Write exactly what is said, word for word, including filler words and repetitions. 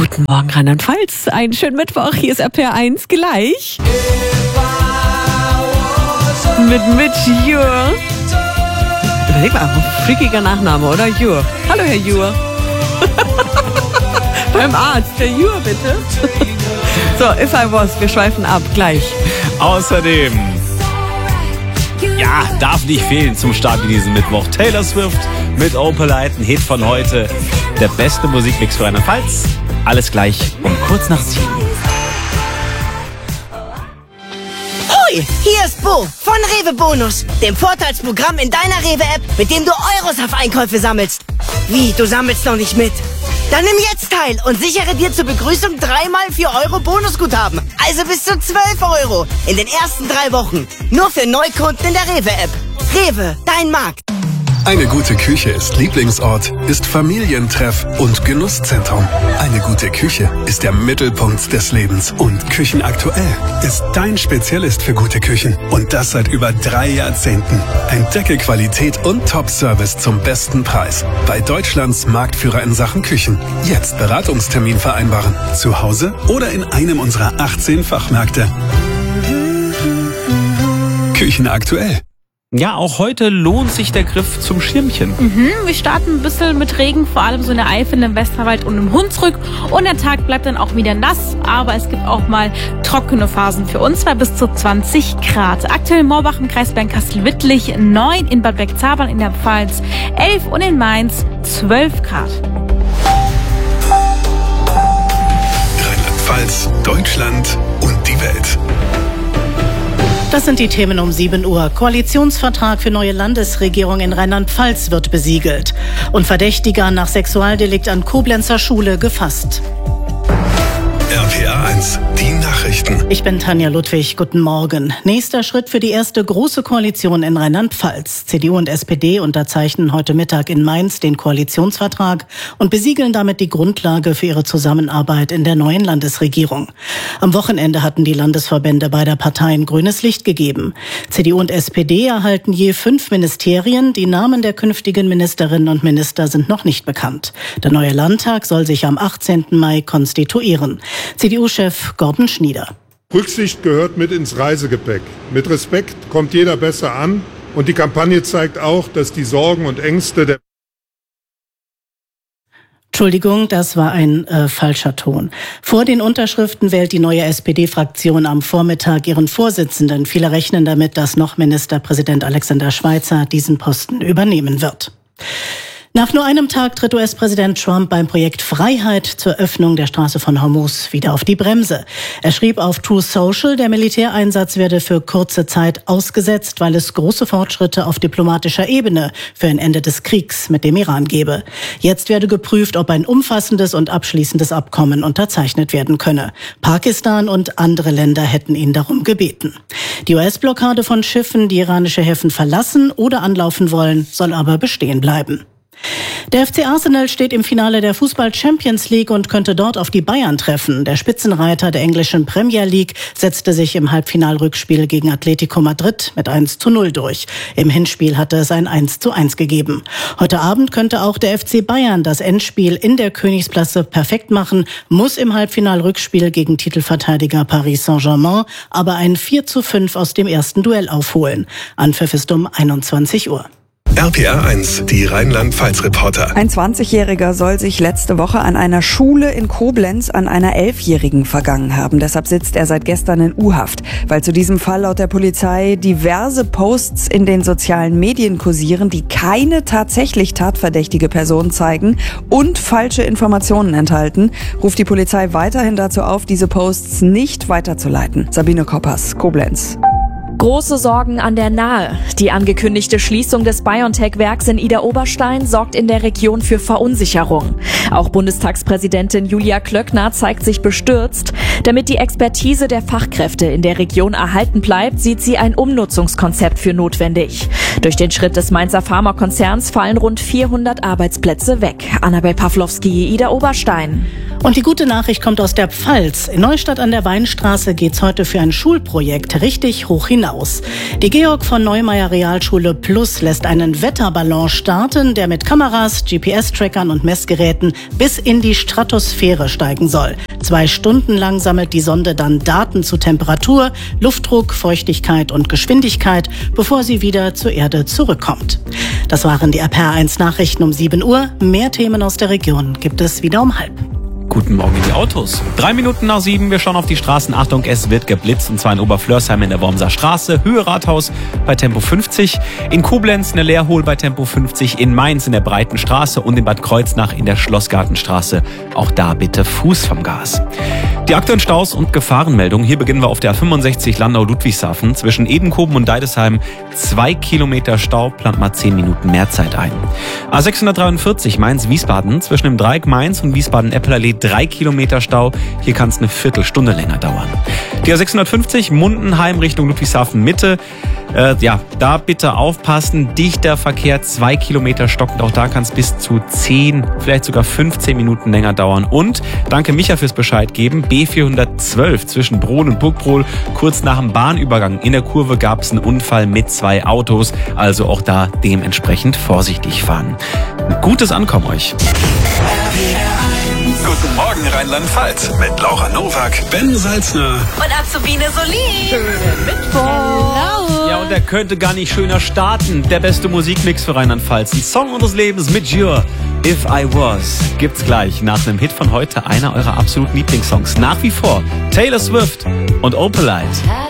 Guten Morgen, Rheinland-Pfalz. Einen schönen Mittwoch. Hier ist R P R eins gleich. Mit Mitch Jur. Überleg mal, ein freakiger Nachname, oder? Jur. Hallo, Herr Jur. Beim Arzt, Herr Jur, bitte. So, If I Was, wir schweifen ab, gleich. Außerdem, ja, darf nicht fehlen zum Start in diesem Mittwoch. Taylor Swift mit Opalite, ein Hit von heute. Der beste Musikmix für Rheinland-Pfalz. Alles gleich um kurz nach sieben. Hoi, hier ist Bo von Rewe Bonus, dem Vorteilsprogramm in deiner Rewe-App, mit dem du Euros auf Einkäufe sammelst. Wie, du sammelst noch nicht mit? Dann nimm jetzt teil und sichere dir zur Begrüßung dreimal vier Euro Bonusguthaben. Also bis zu zwölf Euro in den ersten drei Wochen. Nur für Neukunden in der Rewe-App. Rewe, dein Markt. Eine gute Küche ist Lieblingsort, ist Familientreff und Genusszentrum. Eine gute Küche ist der Mittelpunkt des Lebens. Und Küchenaktuell ist dein Spezialist für gute Küchen. Und das seit über drei Jahrzehnten. Entdecke Qualität und Top-Service zum besten Preis. Bei Deutschlands Marktführer in Sachen Küchen. Jetzt Beratungstermin vereinbaren. Zu Hause oder in einem unserer achtzehn Fachmärkte. Küchenaktuell. Ja, auch heute lohnt sich der Griff zum Schirmchen. Mhm, wir starten ein bisschen mit Regen, vor allem so in der Eifel, im Westerwald und im Hunsrück. Und der Tag bleibt dann auch wieder nass, aber es gibt auch mal trockene Phasen für uns, bei bis zu zwanzig Grad. Aktuell in Morbach im Kreis Bernkastel-Wittlich, neun in Bad Bergzabern in der Pfalz, elf und in Mainz zwölf Grad. Rheinland-Pfalz, Deutschland und die Welt. Das sind die Themen um sieben Uhr. Koalitionsvertrag für neue Landesregierung in Rheinland-Pfalz wird besiegelt. Und Verdächtiger nach Sexualdelikt an Koblenzer Schule gefasst. R P R eins, die Nachrichten. Ich bin Tanja Ludwig, guten Morgen. Nächster Schritt für die erste große Koalition in Rheinland-Pfalz. C D U und S P D unterzeichnen heute Mittag in Mainz den Koalitionsvertrag und besiegeln damit die Grundlage für ihre Zusammenarbeit in der neuen Landesregierung. Am Wochenende hatten die Landesverbände beider Parteien grünes Licht gegeben. C D U und S P D erhalten je fünf Ministerien. Die Namen der künftigen Ministerinnen und Minister sind noch nicht bekannt. Der neue Landtag soll sich am achtzehnten Mai konstituieren. C D U-Chef Gordon Schnieder. Rücksicht gehört mit ins Reisegepäck. Mit Respekt kommt jeder besser an. Und die Kampagne zeigt auch, dass die Sorgen und Ängste der Entschuldigung, das war ein äh, falscher Ton. Vor den Unterschriften wählt die neue S P D-Fraktion am Vormittag ihren Vorsitzenden. Viele rechnen damit, dass noch Ministerpräsident Alexander Schweitzer diesen Posten übernehmen wird. Nach nur einem Tag tritt U S-Präsident Trump beim Projekt Freiheit zur Öffnung der Straße von Hormuz wieder auf die Bremse. Er schrieb auf Truth Social, der Militäreinsatz werde für kurze Zeit ausgesetzt, weil es große Fortschritte auf diplomatischer Ebene für ein Ende des Kriegs mit dem Iran gebe. Jetzt werde geprüft, ob ein umfassendes und abschließendes Abkommen unterzeichnet werden könne. Pakistan und andere Länder hätten ihn darum gebeten. Die U S-Blockade von Schiffen, die iranische Häfen verlassen oder anlaufen wollen, soll aber bestehen bleiben. Der F C Arsenal steht im Finale der Fußball-Champions League und könnte dort auf die Bayern treffen. Der Spitzenreiter der englischen Premier League setzte sich im Halbfinalrückspiel gegen Atletico Madrid mit eins zu null durch. Im Hinspiel hatte es ein eins zu eins gegeben. Heute Abend könnte auch der F C Bayern das Endspiel in der Königsklasse perfekt machen, muss im Halbfinalrückspiel gegen Titelverteidiger Paris Saint-Germain aber ein vier zu fünf aus dem ersten Duell aufholen. Anpfiff ist um einundzwanzig Uhr. R P R eins, die Rheinland-Pfalz-Reporter. Ein zwanzigjähriger soll sich letzte Woche an einer Schule in Koblenz an einer Elfjährigen vergangen haben. Deshalb sitzt er seit gestern in U-Haft, weil zu diesem Fall laut der Polizei diverse Posts in den sozialen Medien kursieren, die keine tatsächlich tatverdächtige Person zeigen und falsche Informationen enthalten, ruft die Polizei weiterhin dazu auf, diese Posts nicht weiterzuleiten. Sabine Koppers, Koblenz. Große Sorgen an der Nahe. Die angekündigte Schließung des BioNTech-Werks in Idar-Oberstein sorgt in der Region für Verunsicherung. Auch Bundestagspräsidentin Julia Klöckner zeigt sich bestürzt. Damit die Expertise der Fachkräfte in der Region erhalten bleibt, sieht sie ein Umnutzungskonzept für notwendig. Durch den Schritt des Mainzer Pharmakonzerns fallen rund vierhundert Arbeitsplätze weg. Annabel Pawlowski, Idar-Oberstein. Und die gute Nachricht kommt aus der Pfalz. In Neustadt an der Weinstraße geht's heute für ein Schulprojekt richtig hoch hinaus. Die Georg von Neumeier Realschule Plus lässt einen Wetterballon starten, der mit Kameras, G P S-Trackern und Messgeräten bis in die Stratosphäre steigen soll. Zwei Stunden lang sammelt die Sonde dann Daten zu Temperatur, Luftdruck, Feuchtigkeit und Geschwindigkeit, bevor sie wieder zur Erde zurückkommt. Das waren die R P R eins Nachrichten um sieben Uhr. Mehr Themen aus der Region gibt es wieder um halb. Guten Morgen in die Autos. Drei Minuten nach sieben, wir schauen auf die Straßen. Achtung, es wird geblitzt, und zwar in Oberflörsheim in der Wormser Straße, Höhe Rathaus bei Tempo fünfzig, in Koblenz in der Leerhohl bei Tempo fünfzig, in Mainz in der Breiten Straße und in Bad Kreuznach in der Schlossgartenstraße. Auch da bitte Fuß vom Gas. Die aktuellen Staus und Gefahrenmeldungen. Hier beginnen wir auf der A fünfundsechzig Landau-Ludwigshafen. Zwischen Edenkoben und Deidesheim zwei Kilometer Stau, plant mal zehn Minuten mehr Zeit ein. A sechshundertdreiundvierzig Mainz-Wiesbaden, zwischen dem Dreieck Mainz und Wiesbaden-Eppelallee drei Kilometer Stau. Hier kann es eine Viertelstunde länger dauern. Die A sechshundertfünfzig Mundenheim Richtung Ludwigshafen Mitte. Äh, ja, da bitte aufpassen. Dichter Verkehr, zwei Kilometer stockend. Auch da kann es bis zu zehn, vielleicht sogar fünfzehn Minuten länger dauern. Und danke Micha fürs Bescheid geben. B vierhundertzwölf zwischen Brohl und Burgbrohl. Kurz nach dem Bahnübergang in der Kurve gab es einen Unfall mit zwei Autos. Also auch da dementsprechend vorsichtig fahren. Ein gutes Ankommen euch. Guten Morgen Rheinland-Pfalz mit Laura Nowak, Ben Salzner Und Azubine Solin. Ja, und er könnte gar nicht schöner starten. Der beste Musikmix für Rheinland-Pfalz. Ein Song unseres Lebens mit Jure. If I Was gibt's gleich nach einem Hit von heute, einer eurer absoluten Lieblingssongs. Nach wie vor Taylor Swift und Opalite.